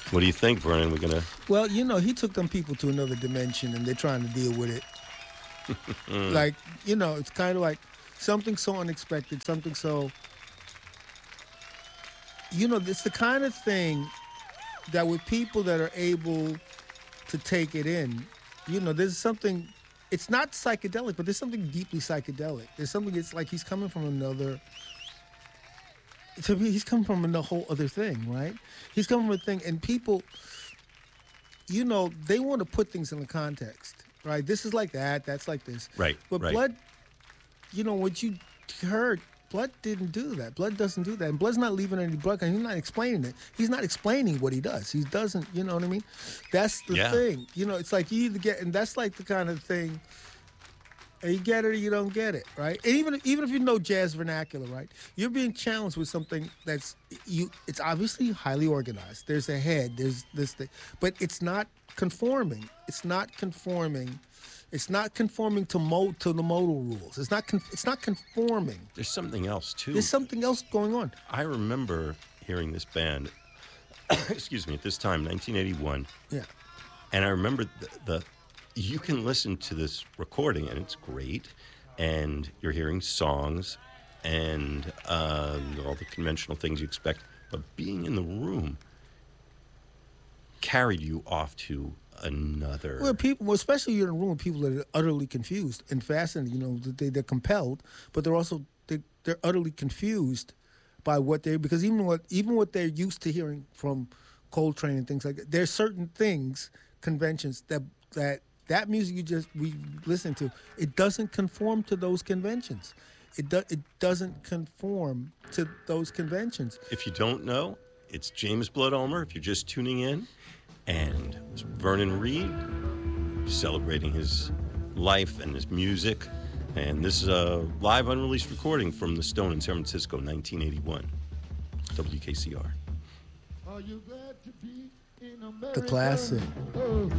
What do you think, Vernon? We're gonna. Well, he took them people to another dimension, and they're trying to deal with it. Like, it's kind of like something so unexpected, something so. It's the kind of thing that with people that are able to take it in, there's something. It's not psychedelic, but there's something deeply psychedelic. There's something. It's like he's coming from another. To me, he's coming from a whole other thing, right? He's coming from a thing, and people, they want to put things in the context, right? This is like that, that's like this. Right, But right. Blood, what you heard, Blood didn't do that. Blood doesn't do that. And Blood's not leaving any blood, and he's not explaining it. He's not explaining what he does. He doesn't, you know what I mean? That's the thing. It's like you either get, and that's like the kind of thing, you get it or you don't get it, right? And even if you know jazz vernacular, right? You're being challenged with something it's obviously highly organized. There's a head, there's this thing, but it's not conforming. It's not conforming. It's not conforming to the modal rules. It's not conforming. There's something else too. There's something else going on. I remember hearing this band. Excuse me. At this time, 1981. Yeah. And I remember the you can listen to this recording, and it's great, and you're hearing songs and all the conventional things you expect, but being in the room carried you off to another... Well, people, especially you're in a room with people that are utterly confused and fascinated, they're compelled, but they're also, they're utterly confused by what because even what they're used to hearing from Coltrane and things like that, there's certain things, conventions, that music we listen to, it doesn't conform to those conventions. It doesn't conform to those conventions. If you don't know, it's James Blood Ulmer, if you're just tuning in, and it's Vernon Reid celebrating his life and his music. And this is a live unreleased recording from the Stone in San Francisco, 1981. WKCR. The classic.